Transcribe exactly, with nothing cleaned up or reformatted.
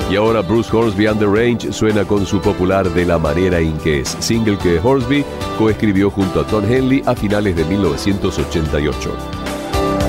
Y ahora Bruce Hornsby and the Range suena con su popular De la manera en que es, single que Hornsby coescribió junto a Don Henley a finales de mil novecientos ochenta y ocho.